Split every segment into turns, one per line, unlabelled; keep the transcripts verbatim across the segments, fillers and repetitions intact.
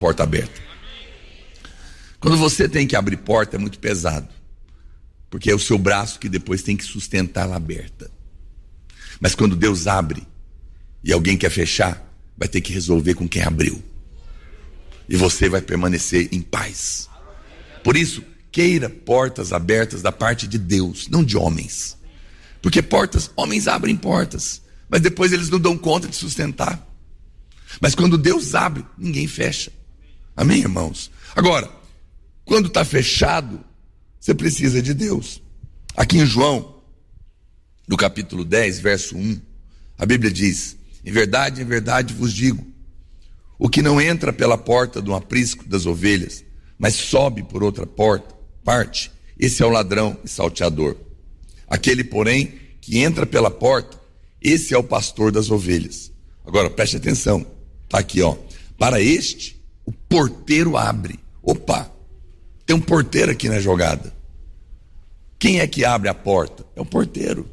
porta aberta. Quando você tem que abrir porta é muito pesado, porque é o seu braço que depois tem que sustentar ela aberta. Mas quando Deus abre e alguém quer fechar, vai ter que resolver com quem abriu. E você vai permanecer em paz. Por isso, queira portas abertas da parte de Deus, não de homens. Porque portas, homens abrem portas, mas depois eles não dão conta de sustentar. Mas quando Deus abre, ninguém fecha. Amém, irmãos? Agora, quando está fechado, você precisa de Deus. Aqui em João, no capítulo dez, verso um, a Bíblia diz: em verdade, em verdade vos digo, o que não entra pela porta do aprisco das ovelhas, mas sobe por outra porta, parte, esse é o ladrão e salteador. Aquele, porém, que entra pela porta, esse é o pastor das ovelhas. Agora, preste atenção, está aqui, ó. Para este, o porteiro abre. Opa, tem um porteiro aqui na jogada. Quem é que abre a porta? É o porteiro.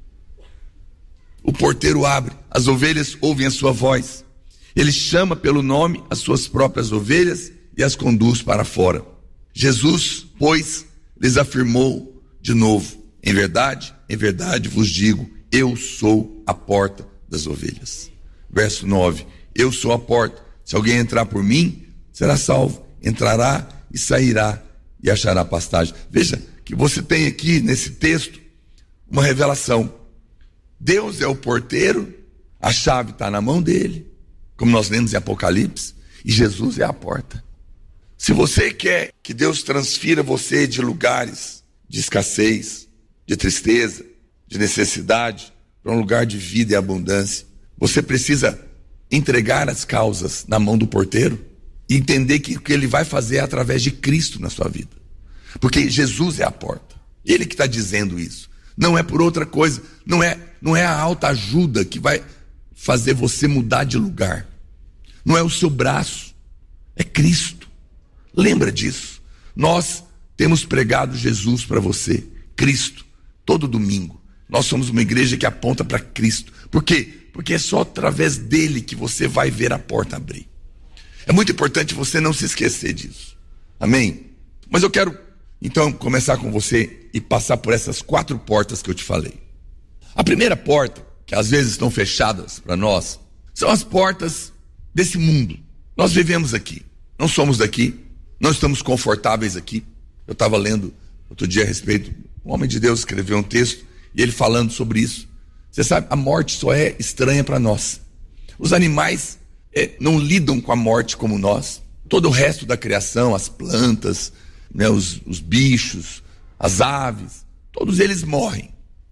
O porteiro abre, as ovelhas ouvem a sua voz. Ele chama pelo nome as suas próprias ovelhas e as conduz para fora. Jesus, pois, lhes afirmou de novo: em verdade, em verdade vos digo, eu sou a porta das ovelhas. Verso nove, eu sou a porta, se alguém entrar por mim, será salvo, entrará e sairá e achará pastagem. Veja que você tem aqui nesse texto uma revelação. Deus é o porteiro, a chave está na mão dele, como nós lemos em Apocalipse, e Jesus é a porta. Se você quer que Deus transfira você de lugares de escassez, de tristeza, de necessidade, para um lugar de vida e abundância, você precisa entregar as causas na mão do porteiro e entender que o que ele vai fazer é através de Cristo na sua vida. Porque Jesus é a porta. Ele que está dizendo isso. Não é por outra coisa. Não é, não é a alta ajuda que vai fazer você mudar de lugar. Não é o seu braço. É Cristo. Lembra disso. Nós temos pregado Jesus para você. Cristo. Todo domingo. Nós somos uma igreja que aponta para Cristo. Por quê? Porque é só através dele que você vai ver a porta abrir. É muito importante você não se esquecer disso. Amém? Mas eu quero, então, começar com você e passar por essas quatro portas que eu te falei. A primeira porta, que às vezes estão fechadas para nós, são as portas desse mundo. Nós vivemos aqui, não somos daqui, não estamos confortáveis aqui. Eu estava lendo outro dia a respeito, um homem de Deus escreveu um texto, e ele falando sobre isso. Você sabe, a morte só é estranha para nós. Os animais é, não lidam com a morte como nós. Todo o resto da criação, as plantas, né, os, os bichos, as aves, todos eles morrem.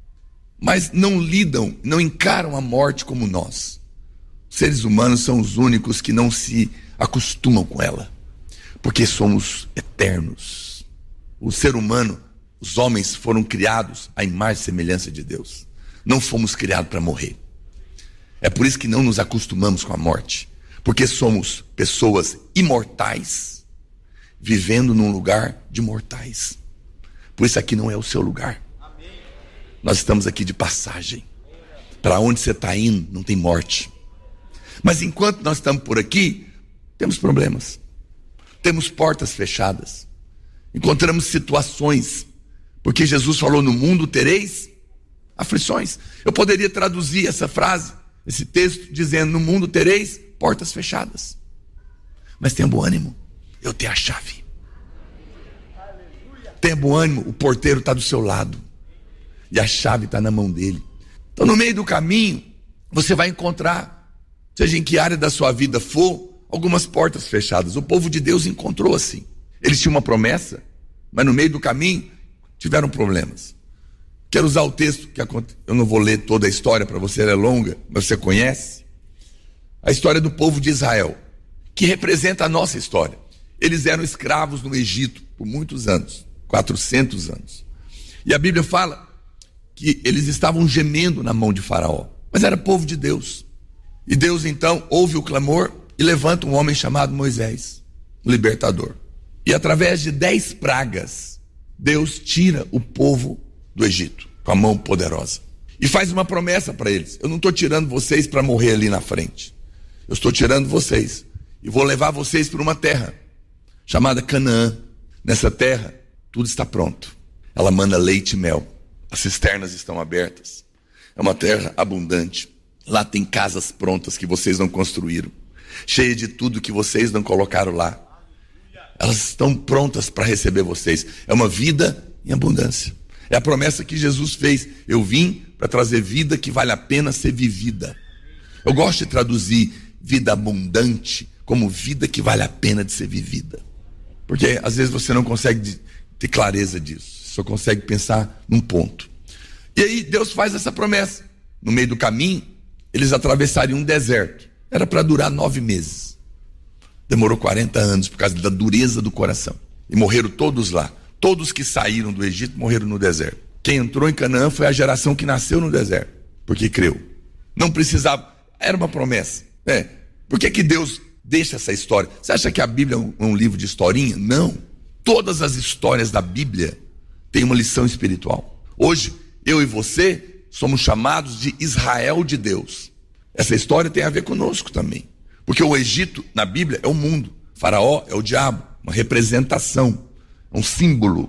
Mas não lidam, não encaram a morte como nós. Os seres humanos são os únicos que não se acostumam com ela, porque somos eternos. O ser humano, os homens foram criados à imagem e semelhança de Deus. Não fomos criados para morrer. É por isso que não nos acostumamos com a morte, porque somos pessoas imortais, vivendo num lugar de mortais. Por isso aqui não é o seu lugar. Nós estamos aqui de passagem. Para onde você está indo, não tem morte. Mas enquanto nós estamos por aqui, temos problemas. Temos portas fechadas. Encontramos situações. Porque Jesus falou, no mundo tereis aflições. Eu poderia traduzir essa frase, esse texto, dizendo, no mundo tereis portas fechadas. Mas tenha bom ânimo, eu tenho a chave. Tenha bom ânimo, o porteiro está do seu lado. E a chave está na mão dele. Então no meio do caminho, você vai encontrar, seja em que área da sua vida for, algumas portas fechadas. O povo de Deus encontrou assim. Eles tinham uma promessa, mas no meio do caminho tiveram problemas. Quero usar o texto que aconteceu. Eu não vou ler toda a história para você, ela é longa, mas você conhece. A história do povo de Israel, que representa a nossa história. Eles eram escravos no Egito por muitos anos, quatrocentos anos. E a Bíblia fala que eles estavam gemendo na mão de Faraó, mas era povo de Deus. E Deus então ouve o clamor e levanta um homem chamado Moisés, o libertador. E através de dez pragas, Deus tira o povo do Egito, com a mão poderosa. E faz uma promessa para eles. Eu não estou tirando vocês para morrer ali na frente. Eu estou tirando vocês. e vou levar vocês para uma terra chamada Canaã. Nessa terra, tudo está pronto. Ela manda leite e mel. As cisternas estão abertas. É uma terra abundante. Lá tem casas prontas que vocês não construíram, cheia de tudo que vocês não colocaram lá. Elas estão prontas para receber vocês. É uma vida em abundância. É a promessa que Jesus fez. Eu vim para trazer vida que vale a pena ser vivida. Eu gosto de traduzir vida abundante como vida que vale a pena de ser vivida. Porque às vezes você não consegue ter clareza disso. Você só consegue pensar num ponto. E aí Deus faz essa promessa. No meio do caminho, eles atravessariam um deserto. Era para durar nove meses. Demorou quarenta anos por causa da dureza do coração. E morreram todos lá. Todos que saíram do Egito morreram no deserto. Quem entrou em Canaã foi a geração que nasceu no deserto, porque creu. Não precisava, era uma promessa. É. Por que que Deus deixa essa história? Você acha que a Bíblia é um, um livro de historinha? Não. Todas as histórias da Bíblia têm uma lição espiritual. Hoje, eu e você somos chamados de Israel de Deus. Essa história tem a ver conosco também. Porque o Egito, na Bíblia, é o mundo. Faraó é o diabo, uma representação, um símbolo.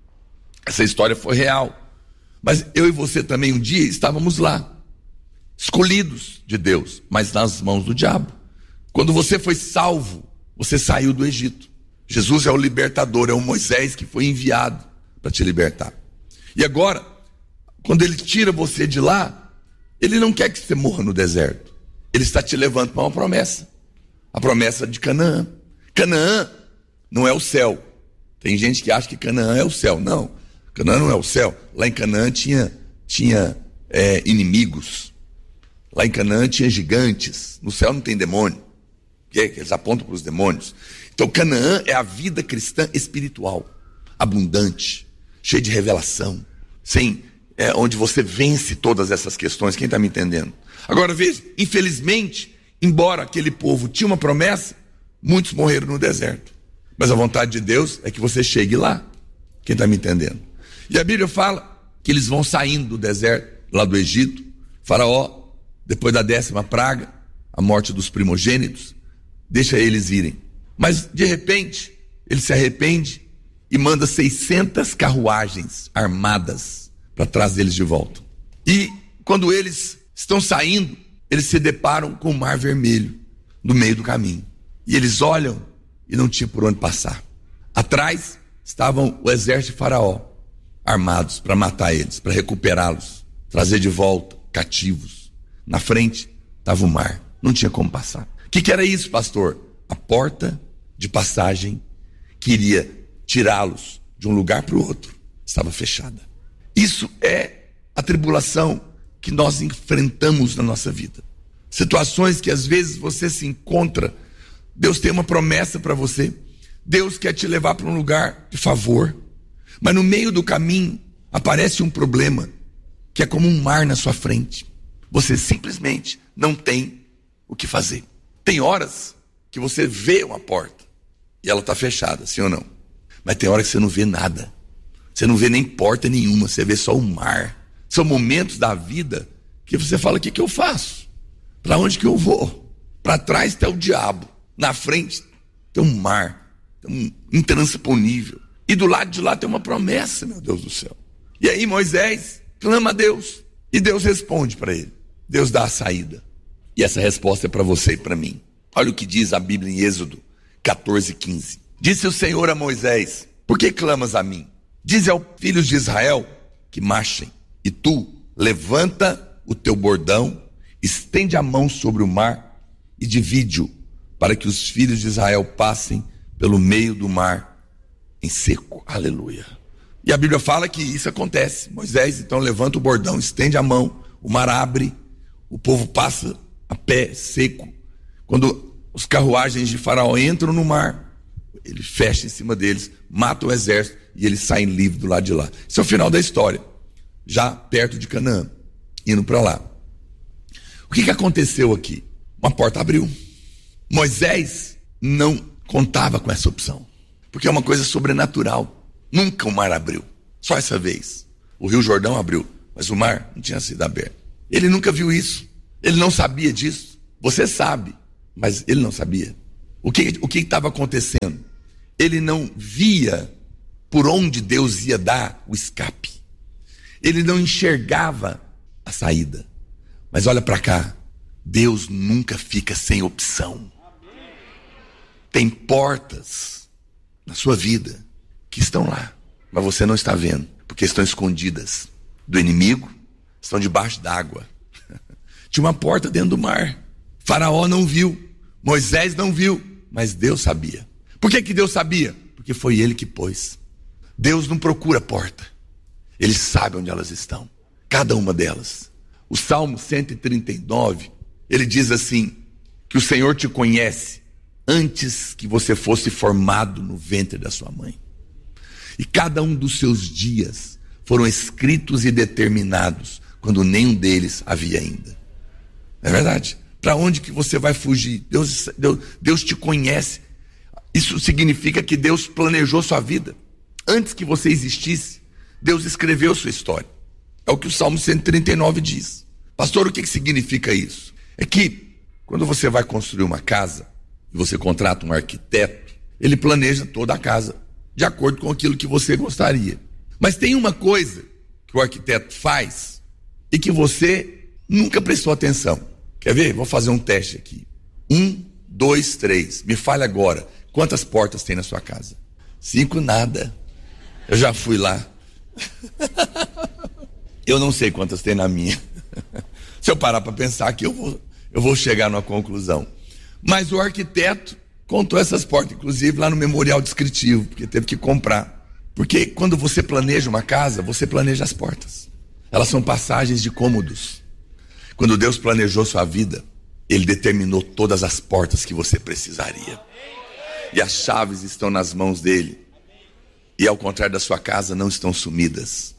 Essa história foi real. Mas eu e você também um dia estávamos lá, escolhidos de Deus, mas nas mãos do diabo. Quando você foi salvo, você saiu do Egito. Jesus é o libertador, é o Moisés que foi enviado para te libertar. E agora, quando ele tira você de lá, ele não quer que você morra no deserto. Ele está te levando para uma promessa. A promessa de Canaã. Canaã não é o céu. Tem gente que acha que Canaã é o céu. Não, Canaã não é o céu. Lá em Canaã tinha, tinha é, inimigos. Lá em Canaã tinha gigantes. No céu não tem demônio. Que é, eles apontam para os demônios. Então Canaã é a vida cristã espiritual, abundante, cheia de revelação, sem, é, onde você vence todas essas questões. Quem está me entendendo? Agora veja, infelizmente, embora aquele povo tinha uma promessa, muitos morreram no deserto. Mas a vontade de Deus é que você chegue lá. Quem está me entendendo? E a Bíblia fala que eles vão saindo do deserto, lá do Egito. Faraó, depois da décima praga, a morte dos primogênitos, deixa eles irem. Mas de repente, ele se arrepende e manda seiscentas carruagens armadas para trás deles de volta. E quando eles estão saindo, eles se deparam com o Mar Vermelho no meio do caminho. E eles olham e não tinha por onde passar. Atrás estavam o exército de Faraó, armados para matar eles, para recuperá-los, trazer de volta cativos. Na frente estava o mar, não tinha como passar. O que, que era isso, pastor? A porta de passagem que iria tirá-los de um lugar para o outro estava fechada. Isso é a tribulação que nós enfrentamos na nossa vida. Situações que às vezes você se encontra. Deus tem uma promessa para você. Deus quer te levar para um lugar de favor. Mas no meio do caminho aparece um problema que é como um mar na sua frente. Você simplesmente não tem o que fazer. Tem horas que você vê uma porta e ela está fechada, sim ou não? Mas tem hora que você não vê nada. Você não vê nem porta nenhuma, você vê só o mar. São momentos da vida que você fala, o que, que eu faço? Para onde que eu vou? Para trás está o diabo. Na frente tem um mar, tem um intransponível. E do lado de lá tem uma promessa, meu Deus do céu. E aí Moisés clama a Deus. E Deus responde para ele. Deus dá a saída. E essa resposta é para você e para mim. Olha o que diz a Bíblia em Êxodo catorze, quinze. Disse o Senhor a Moisés: por que clamas a mim? Dize aos filhos de Israel que marchem. E tu, levanta o teu bordão, estende a mão sobre o mar e divide-o, para que os filhos de Israel passem pelo meio do mar em seco. Aleluia. E a Bíblia fala que isso acontece. Moisés então levanta o bordão, estende a mão, o mar abre, o povo passa a pé seco. Quando os carruagens de Faraó entram no mar, ele fecha em cima deles, mata o exército e eles saem livres do lado de lá. Esse é o final da história, já perto de Canaã, indo para lá. O que, que aconteceu aqui? Uma porta abriu. Moisés não contava com essa opção, porque é uma coisa sobrenatural. Nunca o mar abriu, só essa vez. O Rio Jordão abriu, mas o mar não tinha sido aberto. Ele nunca viu isso, ele não sabia disso. Você sabe, mas ele não sabia. O que o que estava acontecendo? Ele não via por onde Deus ia dar o escape. Ele não enxergava a saída. Mas olha para cá, Deus nunca fica sem opção. Tem portas na sua vida que estão lá, mas você não está vendo, porque estão escondidas do inimigo, estão debaixo d'água. Tinha uma porta dentro do mar. Faraó não viu, Moisés não viu, mas Deus sabia. Por que que Deus sabia? Porque foi ele que pôs. Deus não procura porta, ele sabe onde elas estão, cada uma delas. O Salmo cento e trinta e nove, ele diz assim, que o Senhor te conhece antes que você fosse formado no ventre da sua mãe. E cada um dos seus dias foram escritos e determinados quando nenhum deles havia ainda. Não é verdade? Para onde que você vai fugir? Deus, Deus, Deus te conhece. Isso significa que Deus planejou sua vida. Antes que você existisse, Deus escreveu sua história. É o que o Salmo cento e trinta e nove diz. Pastor, o que que significa isso? É que quando você vai construir uma casa, e você contrata um arquiteto, ele planeja toda a casa de acordo com aquilo que você gostaria. Mas tem uma coisa que o arquiteto faz e que você nunca prestou atenção. Quer ver? Vou fazer um teste aqui. Um, dois, três. Me fale agora. Quantas portas tem na sua casa? Cinco, nada. Eu já fui lá. Eu não sei quantas tem na minha. Se eu parar para pensar aqui, eu vou, eu vou chegar numa conclusão. Mas o arquiteto contou essas portas, inclusive lá no memorial descritivo, porque teve que comprar. Porque quando você planeja uma casa, você planeja as portas. Elas são passagens de cômodos. Quando Deus planejou sua vida, Ele determinou todas as portas que você precisaria. E as chaves estão nas mãos dele. E ao contrário da sua casa, não estão sumidas.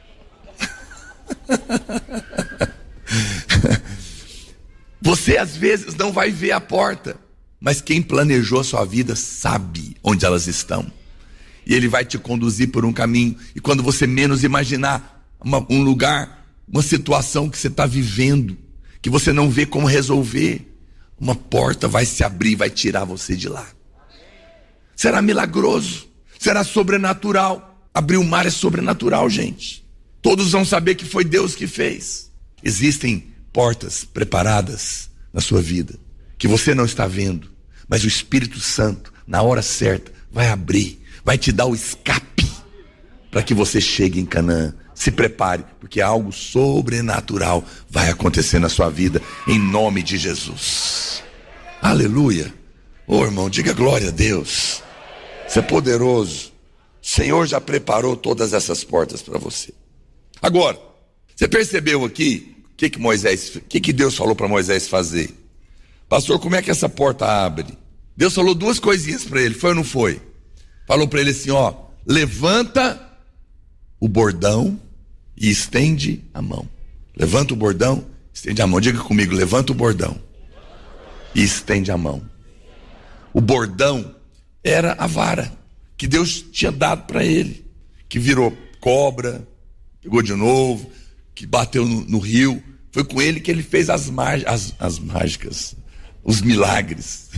Você às vezes não vai ver a porta, mas quem planejou a sua vida sabe onde elas estão. E Ele vai te conduzir por um caminho. E quando você menos imaginar uma, um lugar, uma situação que você está vivendo, que você não vê como resolver, uma porta vai se abrir, vai tirar você de lá. Será milagroso, será sobrenatural. Abrir o mar é sobrenatural, gente. Todos vão saber que foi Deus que fez. Existem portas preparadas na sua vida, que você não está vendo, mas o Espírito Santo, na hora certa, vai abrir, vai te dar o escape, para que você chegue em Canaã. Se prepare, porque algo sobrenatural vai acontecer na sua vida, em nome de Jesus. Aleluia. Ô irmão, diga glória a Deus. Você é poderoso. O Senhor já preparou todas essas portas para você. Agora, você percebeu aqui o que que Moisés, o que que Deus falou para Moisés fazer? Pastor, como é que essa porta abre? Deus falou duas coisinhas para ele, foi ou não foi? Falou para ele assim, ó, levanta o bordão e estende a mão. Levanta o bordão, estende a mão. Diga comigo, levanta o bordão e estende a mão. O bordão era a vara que Deus tinha dado para ele, que virou cobra, pegou de novo, que bateu no, no rio. Foi com ele que ele fez as, mag- as, as mágicas, os milagres.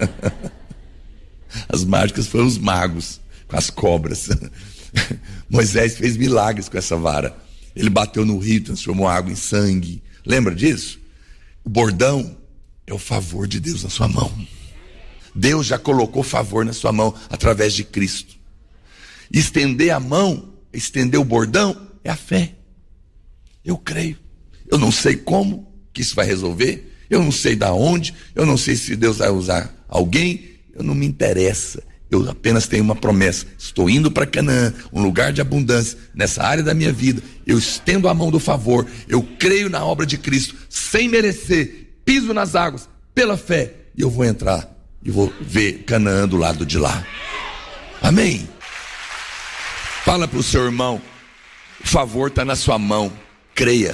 As mágicas foram os magos, com as cobras. Moisés fez milagres com essa vara. Ele bateu no rio, transformou água em sangue. Lembra disso? O bordão é o favor de Deus na sua mão. Deus já colocou favor na sua mão através de Cristo. Estender a mão, estender o bordão, é a fé. Eu creio. Eu não sei como que isso vai resolver. Eu não sei da onde. Eu não sei se Deus vai usar alguém. Eu não me interessa. Eu apenas tenho uma promessa. Estou indo para Canaã, um lugar de abundância. Nessa área da minha vida, eu estendo a mão do favor. Eu creio na obra de Cristo, sem merecer. Piso nas águas, pela fé. E eu vou entrar e vou ver Canaã do lado de lá. Amém? Fala para o seu irmão, o favor está na sua mão. Creia.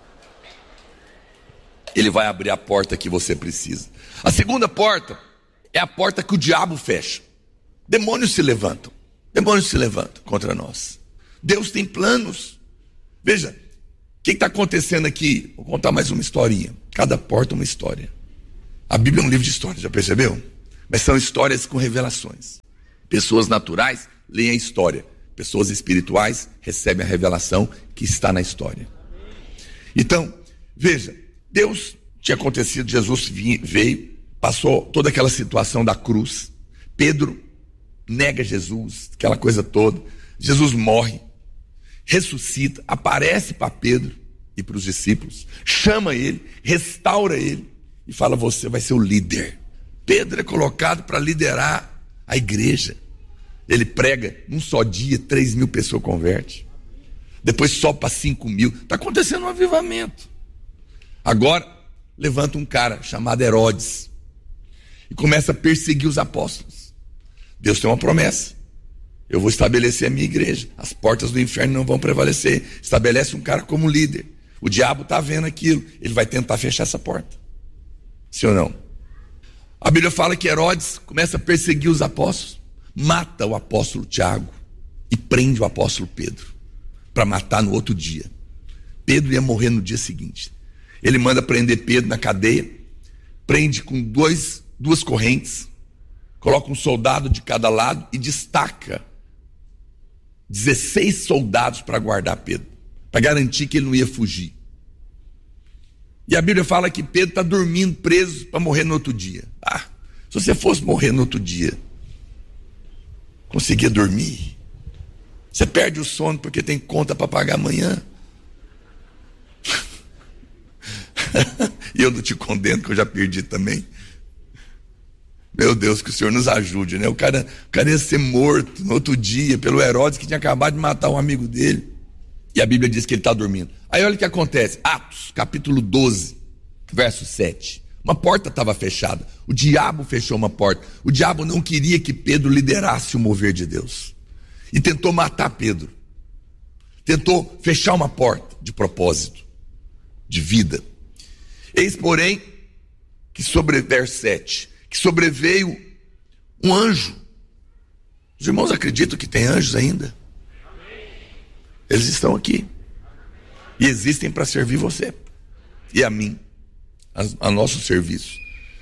Ele vai abrir a porta que você precisa. A segunda porta é a porta que o diabo fecha. Demônios se levantam. Demônios se levantam contra nós. Deus tem planos. Veja, o que está acontecendo aqui? Vou contar mais uma historinha. Cada porta uma história. A Bíblia é um livro de história, já percebeu? Mas são histórias com revelações. Pessoas naturais leem a história. Pessoas espirituais recebem a revelação que está na história. Então, veja, Deus tinha acontecido, Jesus veio, passou toda aquela situação da cruz. Pedro nega Jesus, aquela coisa toda. Jesus morre, ressuscita, aparece para Pedro e para os discípulos, chama ele, restaura ele e fala: você vai ser o líder. Pedro é colocado para liderar a igreja. Ele prega num só dia, três mil pessoas convertem. Depois sobe para cinco mil. Está acontecendo um avivamento. Agora levanta um cara chamado Herodes e começa a perseguir os apóstolos. Deus tem uma promessa: eu vou estabelecer a minha igreja, as portas do inferno não vão prevalecer. Estabelece um cara como líder. O diabo está vendo aquilo, ele vai tentar fechar essa porta. Sim ou não? A Bíblia fala que Herodes começa a perseguir os apóstolos, mata o apóstolo Tiago e prende o apóstolo Pedro para matar no outro dia. Pedro ia morrer no dia seguinte. Ele manda prender Pedro na cadeia, prende com dois, duas correntes, coloca um soldado de cada lado e destaca dezesseis soldados para guardar Pedro, para garantir que ele não ia fugir. E a Bíblia fala que Pedro está dormindo preso para morrer no outro dia. Ah, se você fosse morrer no outro dia, conseguia dormir? Você perde o sono porque tem conta para pagar amanhã. E eu não te condeno, que eu já perdi também. Meu Deus, que o Senhor nos ajude, né? O cara, o cara ia ser morto no outro dia pelo Herodes, que tinha acabado de matar um amigo dele. E a Bíblia diz que ele está dormindo. Aí olha o que acontece. Atos, capítulo doze, verso sete. Uma porta estava fechada. O diabo fechou uma porta. O diabo não queria que Pedro liderasse o mover de Deus. E tentou matar Pedro. Tentou fechar uma porta de propósito, de vida. Eis, porém, que sobre, verso sete, que sobreveio um anjo. Os irmãos acreditam que tem anjos ainda? Eles estão aqui. E existem para servir você e a mim, a, a nosso serviço.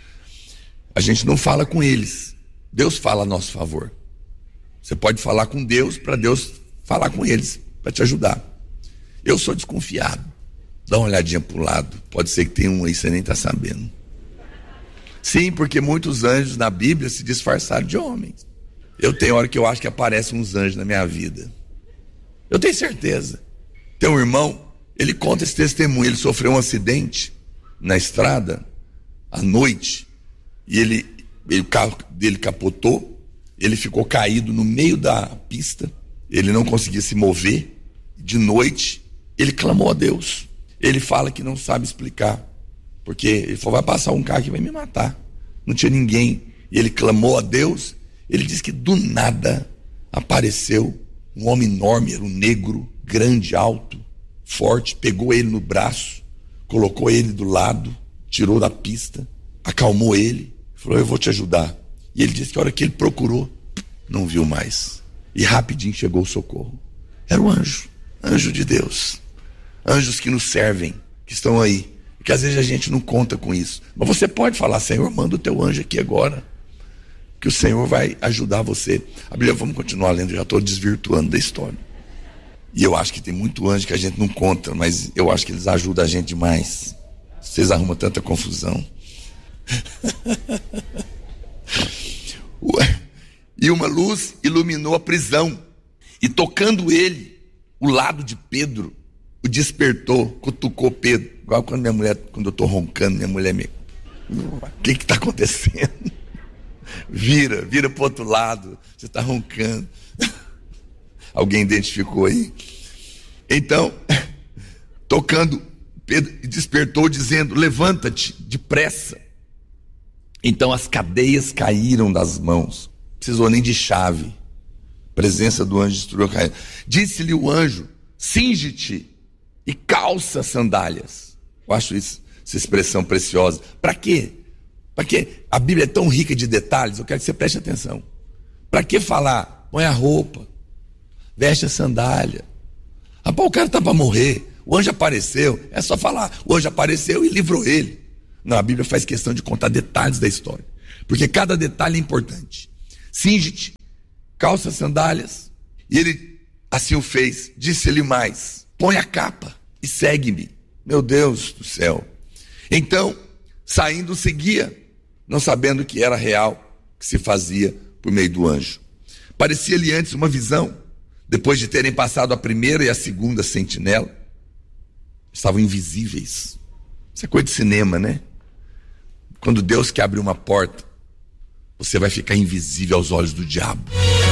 A gente não fala com eles. Deus fala a nosso favor. Você pode falar com Deus para Deus falar com eles, para te ajudar. Eu sou desconfiado. Dá uma olhadinha para o lado. Pode ser que tenha um aí, você nem está sabendo. Sim, porque muitos anjos na Bíblia se disfarçaram de homens. Eu tenho hora que eu acho que aparecem uns anjos na minha vida. Eu tenho certeza. Tem um irmão, ele conta esse testemunho. Ele sofreu um acidente na estrada à noite e ele, ele, o carro dele capotou. Ele ficou caído no meio da pista. Ele não conseguia se mover. De noite ele clamou a Deus. Ele fala que não sabe explicar, porque ele falou: vai passar um carro que vai me matar. Não tinha ninguém. E ele clamou a Deus. Ele disse que do nada apareceu um homem enorme, era um negro, grande, alto, forte, pegou ele no braço, colocou ele do lado, tirou da pista, acalmou ele, falou: eu vou te ajudar. E ele disse que a hora que ele procurou, não viu mais. E rapidinho chegou o socorro. Era um anjo, anjo de Deus. Anjos que nos servem, que estão aí. Porque às vezes a gente não conta com isso. Mas você pode falar: Senhor, manda o teu anjo aqui agora, que o Senhor vai ajudar você. A Bíblia, vamos continuar lendo, já estou desvirtuando da história. E eu acho que tem muito anjo que a gente não conta, mas eu acho que eles ajudam a gente demais. Vocês arrumam tanta confusão. E uma luz iluminou a prisão, e tocando ele, o lado de Pedro, o despertou, cutucou Pedro. Igual quando minha mulher, quando eu estou roncando, minha mulher me... O que está acontecendo? Vira, vira para o outro lado, você está roncando. Alguém identificou aí? Então, tocando, Pedro despertou dizendo: levanta-te depressa. Então as cadeias caíram das mãos, não precisou nem de chave. A presença do anjo destruiu a cadeia. Disse-lhe o anjo: cinge-te e calça as sandálias. Eu acho isso, essa expressão preciosa. Para quê? Para quê? A Bíblia é tão rica de detalhes, eu quero que você preste atenção. Para que falar? Põe a roupa, veste a sandália. Rapaz, o cara está para morrer, o anjo apareceu, é só falar: o anjo apareceu e livrou ele. Não, a Bíblia faz questão de contar detalhes da história. porque cada detalhe é importante. Cinge-te, calça as sandálias. E ele assim o fez. Disse-lhe mais: põe a capa e segue-me. Meu Deus do céu. Então, saindo, seguia, não sabendo que era real, que se fazia por meio do anjo. Parecia-lhe antes uma visão. Depois de terem passado a primeira e a segunda sentinela, estavam invisíveis. Isso é coisa de cinema, né? Quando Deus quer abrir uma porta, você vai ficar invisível aos olhos do diabo.